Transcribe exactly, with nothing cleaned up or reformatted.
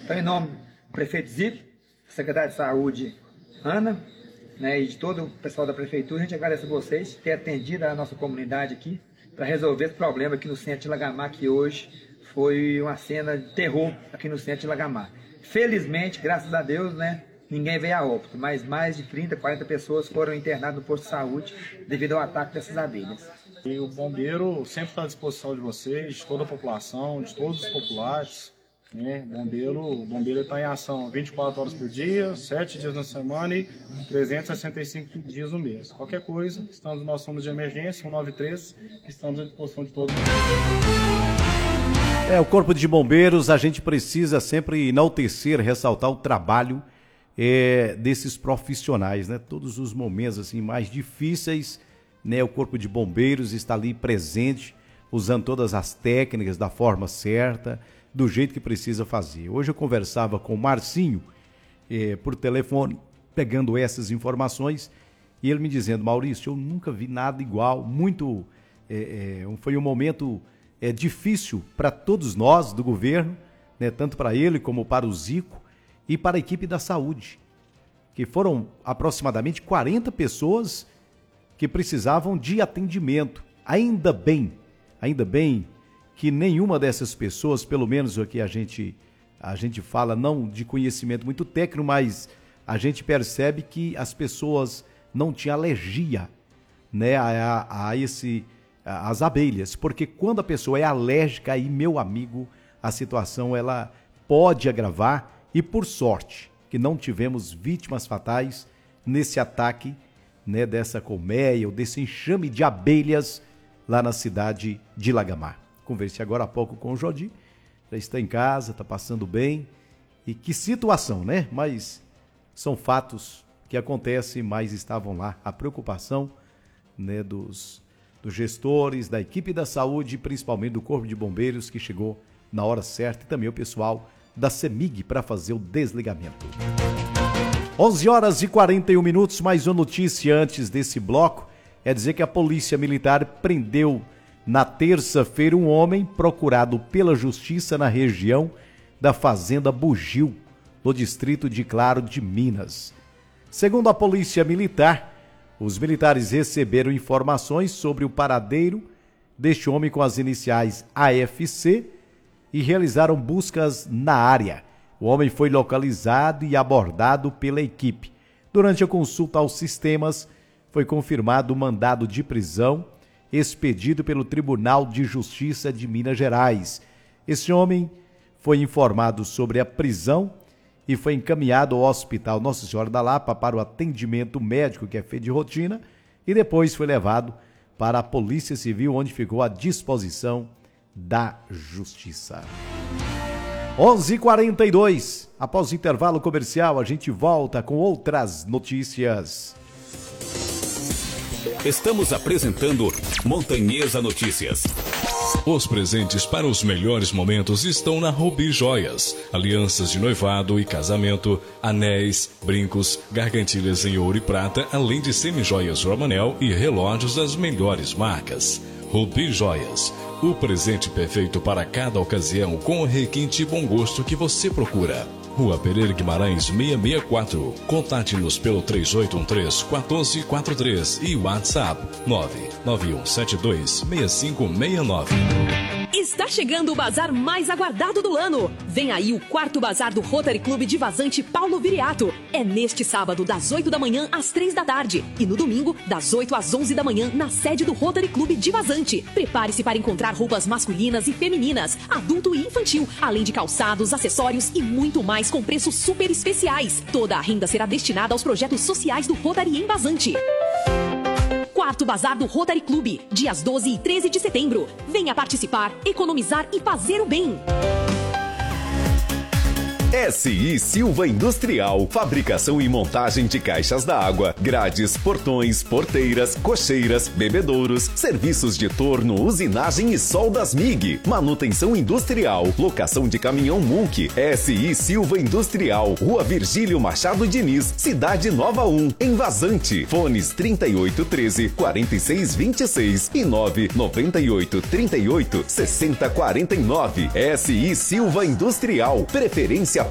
Então, em nome do prefeito Zico, secretário de Saúde, Ana, né, e de todo o pessoal da prefeitura, a gente agradece a vocês por ter atendido a nossa comunidade aqui para resolver esse problema aqui no centro de Lagamar, que hoje foi uma cena de terror aqui no centro de Lagamar. Felizmente, graças a Deus, né, ninguém veio a óbito, mas mais de trinta, quarenta pessoas foram internadas no posto de saúde devido ao ataque dessas abelhas. E o bombeiro sempre está à disposição de vocês, de toda a população, de todos os populares. Né? O bombeiro o bombeiro está em ação vinte e quatro horas por dia, sete dias na semana e trezentos e sessenta e cinco dias no mês. Qualquer coisa, estamos no nosso número de emergência, um nove três, estamos à disposição de todos. É, o Corpo de Bombeiros, a gente precisa sempre enaltecer, ressaltar o trabalho é, desses profissionais, né? Todos os momentos assim, mais difíceis, né? O Corpo de Bombeiros está ali presente, usando todas as técnicas da forma certa, do jeito que precisa fazer. Hoje eu conversava com o Marcinho eh, por telefone, pegando essas informações, e ele me dizendo: Maurício, eu nunca vi nada igual, muito, eh, eh, foi um momento eh, difícil para todos nós do governo, né, tanto para ele como para o Zico e para a equipe da saúde, que foram aproximadamente quarenta pessoas que precisavam de atendimento. Ainda bem, ainda bem que nenhuma dessas pessoas, pelo menos o que a gente, a gente fala, não de conhecimento muito técnico, mas a gente percebe que as pessoas não tinham alergia, né, a, a, a esse, a, as abelhas, porque quando a pessoa é alérgica, aí, meu amigo, a situação ela pode agravar, e por sorte que não tivemos vítimas fatais nesse ataque, né, dessa colmeia ou desse enxame de abelhas lá na cidade de Lagamar. Conversei agora há pouco com o Jodi, já está em casa, está passando bem, e que situação, né? Mas são fatos que acontecem, mas estavam lá a preocupação, né, dos, dos gestores, da equipe da saúde, principalmente do Corpo de Bombeiros, que chegou na hora certa, e também o pessoal da CEMIG para fazer o desligamento. onze horas e quarenta e um minutos, mais uma notícia antes desse bloco, é dizer que a Polícia Militar prendeu na terça-feira um homem procurado pela Justiça na região da Fazenda Bugio, no distrito de Claro de Minas. Segundo a Polícia Militar, os militares receberam informações sobre o paradeiro deste homem com as iniciais A F C e realizaram buscas na área. O homem foi localizado e abordado pela equipe. Durante a consulta aos sistemas, foi confirmado o mandado de prisão expedido pelo Tribunal de Justiça de Minas Gerais. Esse homem foi informado sobre a prisão e foi encaminhado ao Hospital Nossa Senhora da Lapa para o atendimento médico, que é feito de rotina, e depois foi levado para a Polícia Civil, onde ficou à disposição da Justiça. onze e quarenta e dois, após o intervalo comercial, a gente volta com outras notícias. Estamos apresentando Montanhesa Notícias. Os presentes para os melhores momentos estão na Rubi Joias. Alianças de noivado e casamento, anéis, brincos, gargantilhas em ouro e prata, além de semijoias Romanel e relógios das melhores marcas. Rubi Joias, o presente perfeito para cada ocasião, com o requinte e bom gosto que você procura. Rua Pereira Guimarães seiscentos e sessenta e quatro. Contate-nos pelo três oito um três, um quatro quatro três e WhatsApp nove nove um sete dois, seis cinco seis nove. Está chegando o bazar mais aguardado do ano. Vem aí o quarto bazar do Rotary Clube de Vazante Paulo Viriato. É neste sábado, das oito da manhã às três da tarde. E no domingo, das oito às onze da manhã, na sede do Rotary Clube de Vazante. Prepare-se para encontrar roupas masculinas e femininas, adulto e infantil, além de calçados, acessórios e muito mais com preços super especiais. Toda a renda será destinada aos projetos sociais do Rotary em Vazante. Quarto Bazar do Rotary Clube, dias doze e treze de setembro. Venha participar, economizar e fazer o bem. S I Silva Industrial, fabricação e montagem de caixas d'água, grades, portões, porteiras, cocheiras, bebedouros, serviços de torno, usinagem e soldas M I G, manutenção industrial, locação de caminhão M U C. S I Silva Industrial, Rua Virgílio Machado Diniz, Cidade Nova um, em Vazante. Fones trinta e oito treze, quarenta e seis vinte e seis e nove noventa e oito trinta e oito sessenta quarenta e nove. S I Silva Industrial, preferência